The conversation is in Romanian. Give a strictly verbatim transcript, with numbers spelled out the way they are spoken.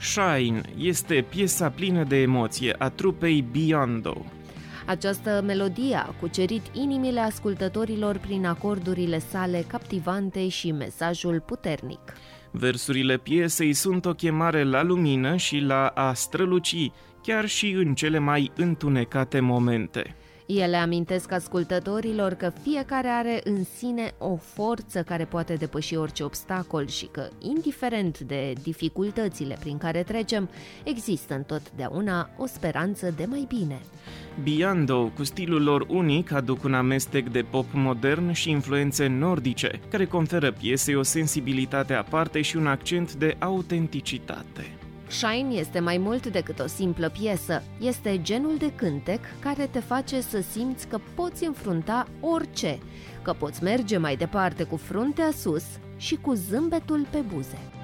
Shine este piesa plină de emoție a trupei Beyond. Această melodie a cucerit inimile ascultătorilor prin acordurile sale captivante și mesajul puternic. Versurile piesei sunt o chemare la lumină și la a străluci, chiar și în cele mai întunecate momente. Ele amintesc ascultătorilor că fiecare are în sine o forță care poate depăși orice obstacol și că, indiferent de dificultățile prin care trecem, există întotdeauna o speranță de mai bine. Beyond, cu stilul lor unic, aduc un amestec de pop modern și influențe nordice, care conferă piesei o sensibilitate aparte și un accent de autenticitate. Shine este mai mult decât o simplă piesă, este genul de cântec care te face să simți că poți înfrunta orice, că poți merge mai departe cu fruntea sus și cu zâmbetul pe buze.